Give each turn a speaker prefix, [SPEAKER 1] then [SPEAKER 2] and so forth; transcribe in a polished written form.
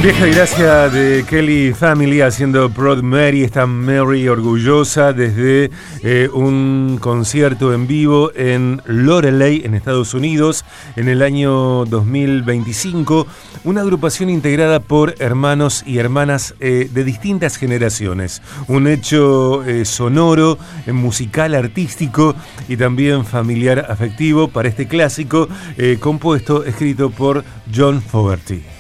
[SPEAKER 1] Vieja gracia de Kelly Family haciendo Proud Mary, está Mary orgullosa desde un concierto en vivo en Loreley, en Estados Unidos, en el año 2025. Una agrupación integrada por hermanos y hermanas de distintas generaciones. Un hecho sonoro, musical, artístico y también familiar afectivo para este clásico compuesto, escrito por John Fogerty.